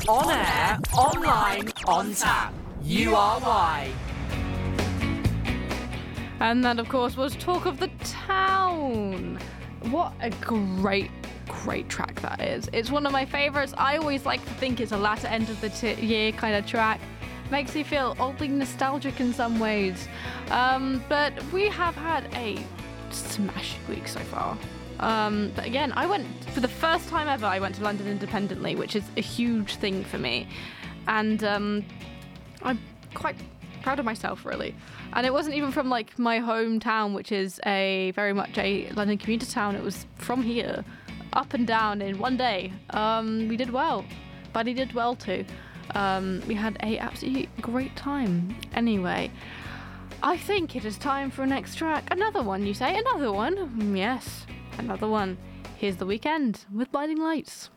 On air, online, on tap. URY. And that, of course, was Talk of the Town. What a great track that is. It's one of my favourites. I always like to think it's a latter end of the year kind of track. Makes me feel oddly nostalgic in some ways. But we have had a smashing week so far. But again, for the first time ever, I went to London independently, which is a huge thing for me. And I'm quite proud of myself, really. And it wasn't even from like my hometown, which is very much a London commuter town. It was from here, up and down in one day. We did well. Buddy did well too. We had a absolutely great time. Anyway, I think it is time for a next track. Another one, you say? Another one? Yes, another one. Here's The Weeknd with Blinding Lights.